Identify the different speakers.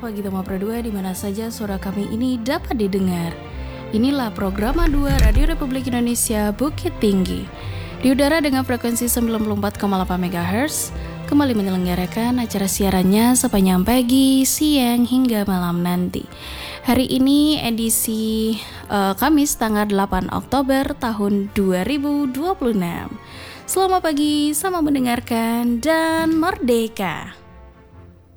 Speaker 1: pagi Tomapra 2 di mana saja suara kami ini dapat didengar. Inilah program A2 Radio Republik Indonesia Bukit Tinggi. Di udara dengan frekuensi 94,8 MHz, kembali menyelenggarakan acara siarannya sepanjang pagi, siang, hingga malam nanti. Hari ini edisi Kamis tanggal 8 Oktober tahun 2026. Selamat pagi, selamat mendengarkan, dan merdeka!